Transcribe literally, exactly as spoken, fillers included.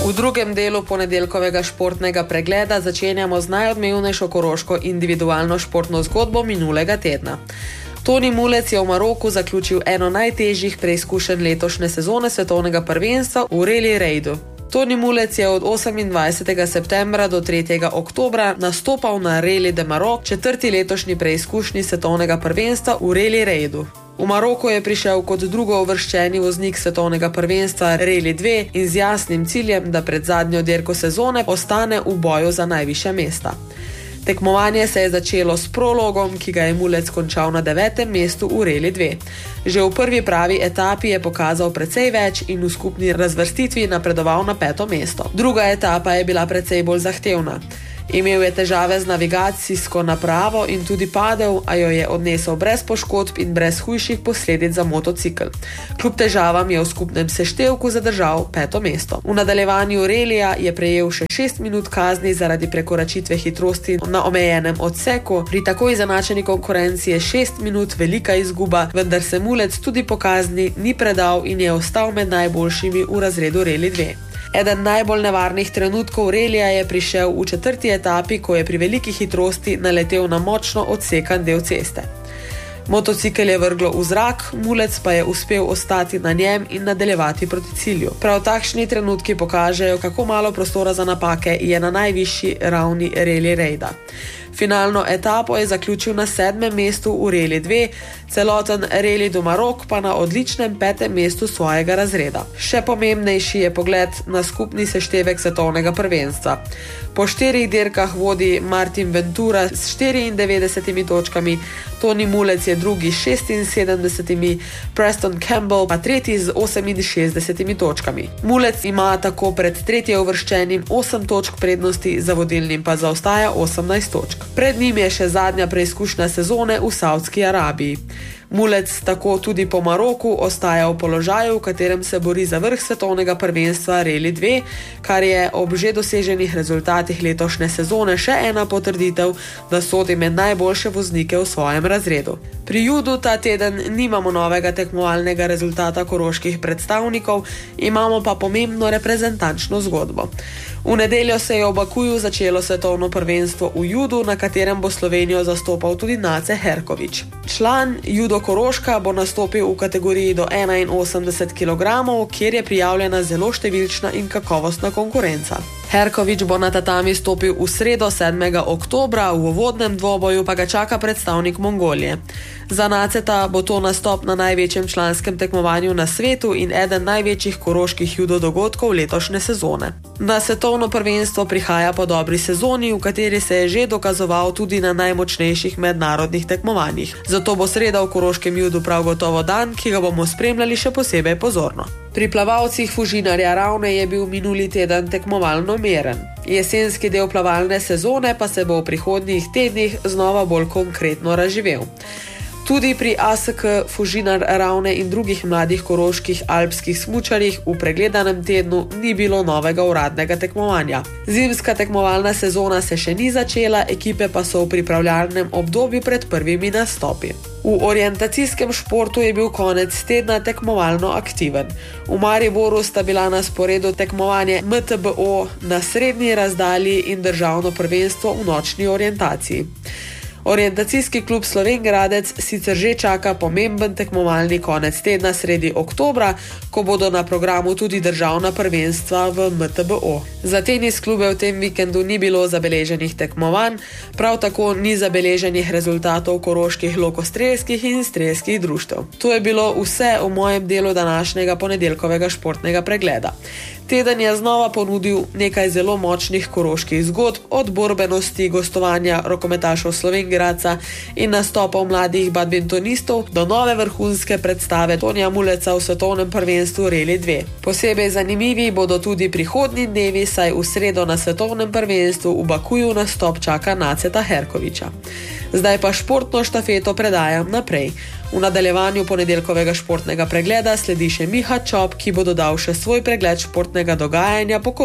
V drugem delu ponedeljkovega športnega pregleda začenjamo z najodmevnejšo koroško individualno športno zgodbo minulega tedna. Toni Mulec je v Maroku zaključil eno najtežjih preizkušenj letošnje sezone svetovnega prvenstva v Rally Raidu. Toni Mulec je od osemindvajsetega septembra do tretjega oktobra nastopal na Rally de Maroc, četrti letošnji preizkušnji svetovnega prvenstva v Rally Raidu. V Maroku je prišel kot drugo uvrščeni voznik svetovnega prvenstva Rally dve in z jasnim ciljem, da pred zadnjo dirko sezone ostane v boju za najvišja mesta. Tekmovanje se je začelo s prologom, ki ga je Mulec končal na devetem mestu v Rally dve. Že v prvi pravi etapi je pokazal precej več in v skupni razvrstitvi napredoval na peto mesto. Druga etapa je bila precej bolj zahtevna. Imel je težave z navigacijsko napravo in tudi padel, a jo je odnesel brez poškodb in brez hujših posledic za motocikl. Kljub težavam je v skupnem seštevku zadržal peto mesto. V nadaljevanju relija je prejel še šest minut kazni zaradi prekoračitve hitrosti na omejenem odseku. Pri tako izenačeni konkurenci je šest minut velika izguba, vendar se Mulec tudi po kazni ni predal in je ostal med najboljšimi v razredu Rally dve. Eden najbolj nevarnih trenutkov relija je prišel v četrti etapi, ko je pri veliki hitrosti naletel na močno odsekan del ceste. Motocikel je vrglo v zrak, Mulec pa je uspel ostati na njem in nadaljevati proti cilju. Prav takšni trenutki pokažejo, kako malo prostora za napake je na najvišji ravni Rally Raida. Finalno etapo je zaključil na sedmem mestu v Rally dve, celoten Rally du Maroc pa na odličnem petem mestu svojega razreda. Še pomembnejši je pogled na skupni seštevek svetovnega prvenstva. Po štirih dirkah vodi Martin Ventura s štiriindevetdesetimi točkami, Toni Mulec je drugi s šestinsedemdesetimi, Preston Campbell pa tretji z oseminšestdesetimi točkami. Mulec ima tako pred tretje uvrščenim osem točk prednosti, za vodilnim pa zaostaja osemnajst točk. Pred njim je še zadnja preizkušnja sezone v Savdski Arabiji. Mulec tako tudi po Maroku ostaja v položaju, v katerem se bori za vrh svetovnega prvenstva Rally dve, kar je ob že doseženih rezultatih letošnje sezone še ena potrditev, da sodi med najboljše voznike v svojem razredu. Pri judu ta teden nimamo novega tekmovalnega rezultata koroških predstavnikov, imamo pa pomembno reprezentančno zgodbo. V nedeljo se je v Bakuju začelo svetovno prvenstvo v judu, na katerem bo Slovenijo zastopal tudi Nace Herković. Član Judo Koroška bo nastopil v kategoriji do enainosemdeset kilogramov, kjer je prijavljena zelo številčna in kakovostna konkurenca. Herković bo na tatami stopil v sredo sedmega oktobra, v uvodnem dvoboju pa ga čaka predstavnik Mongolije. Za Naceta bo to nastop na največjem članskem tekmovanju na svetu in eden največjih koroških judo dogodkov letošnje sezone. Na svetovno prvenstvo prihaja po dobri sezoni, v kateri se je že dokazoval tudi na najmočnejših mednarodnih tekmovanjih. Zato bo sreda v koroškem judu prav gotovo dan, ki ga bomo spremljali še posebej pozorno. Pri plavalcih Fužinarja Ravne je bil minuli teden tekmovalno miren. Jesenski del plavalne sezone pa se bo v prihodnjih tednih znova bolj konkretno razživel. Tudi pri A S K Fužinar Ravne in drugih mladih koroških alpskih smučarjih v pregledanem tednu ni bilo novega uradnega tekmovanja. Zimska tekmovalna sezona se še ni začela, ekipe pa so v pripravljalnem obdobju pred prvimi nastopi. V orientacijskem športu je bil konec tedna tekmovalno aktiven. V Mariboru sta bila na sporedu tekmovanje M T B O na srednji razdalji in državno prvenstvo v nočni orientaciji. Orientacijski klub Slovenj Gradec sicer že čaka pomemben tekmovalni konec tedna sredi oktobra, ko bodo na programu tudi državna prvenstva v M T B O. Za tenis klube v tem vikendu ni bilo zabeleženih tekmovanj, prav tako ni zabeleženih rezultatov koroških lokostrelskih in strelskih društev. To je bilo vse v mojem delu današnjega ponedeljkovega športnega pregleda. Teden je znova ponudil nekaj zelo močnih koroških zgodb, od borbenosti, gostovanja rokometašov Slovenj Gradca in nastopov mladih badmintonistov do nove vrhunske predstave Tonija Muleca v svetovnem prvenstvu Rally dve. Posebej zanimivi bodo tudi prihodnji dnevi, saj v sredo na svetovnem prvenstvu v Bakuju nastop čaka Naceta Herkovića. Zdaj pa športno štafeto predajam naprej. V nadaljevanju ponedeljkovega športnega pregleda sledi še Miha Čop, ki bo dodal še svoj pregled športnega dogajanja po